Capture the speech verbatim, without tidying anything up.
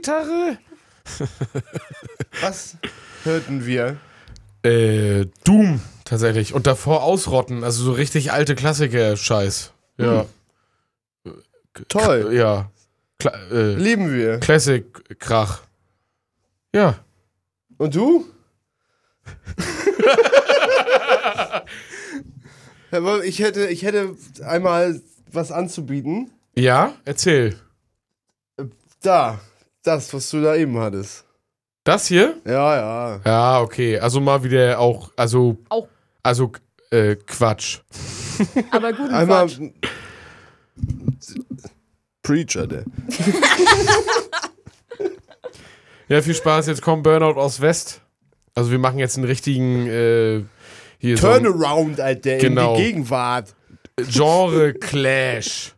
E-Gitarre? Was hörten wir? Äh, Doom, tatsächlich. Und davor Ausrotten, also so richtig alte Klassiker-Scheiß. Ja. Hm. Toll. Ja. Kla äh, Lieben wir. Classic-Krach. Ja. Und du? Ich hätte, ich hätte einmal was anzubieten. Ja, erzähl. Da, das, was du da eben hattest. Das hier? Ja, ja. Ja, okay. Also mal wieder auch, also, Auch. also, äh, Quatsch. Aber guten Einmal Quatsch. Preacher, der. Ja, viel Spaß. Jetzt kommt Burnout aus West. Also wir machen jetzt einen richtigen, äh, hier Turnaround, Alter, Genau. in die Gegenwart. so Genre Clash.